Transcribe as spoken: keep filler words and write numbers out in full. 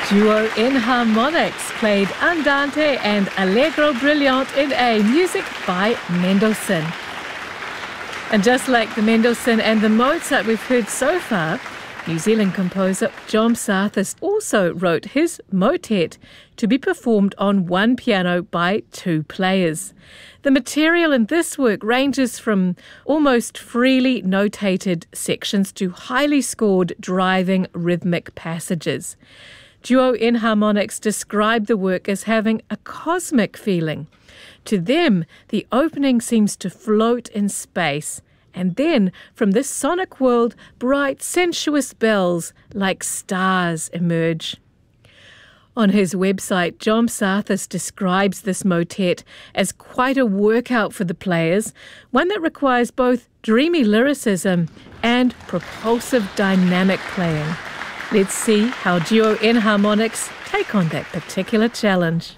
Duo Enharmonics played Andante and Allegro Brillante in A, music by Mendelssohn. And just like the Mendelssohn and the Mozart we've heard so far, New Zealand composer Djom Sarthis also wrote his motet to be performed on one piano by two players. The material in this work ranges from almost freely notated sections to highly scored driving rhythmic passages. Duo Enharmonics described the work as having a cosmic feeling. To them, the opening seems to float in space, and then from this sonic world, bright, sensuous bells like stars emerge. On his website, Djom Sarthis describes this motet as quite a workout for the players, one that requires both dreamy lyricism and propulsive dynamic playing. Let's see how Duo Enharmonics take on that particular challenge.